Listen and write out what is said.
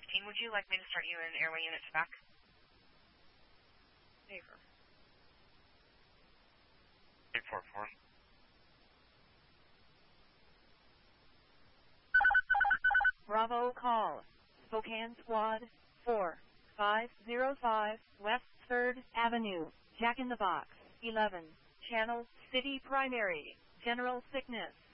15. Would you like me to start you in airway unit to back? Favor. 844. Bravo call. Spokane Squad 4505 West 3rd Avenue, Jack in the Box 11, Channel City Primary, General Sickness.